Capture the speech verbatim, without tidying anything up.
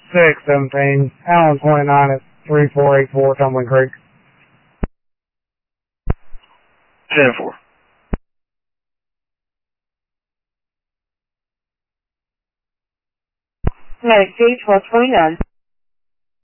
six seventeen, Allen twenty-nine at three four eight four, Tumbling Creek. ten four. Medic J twelve twenty-nine.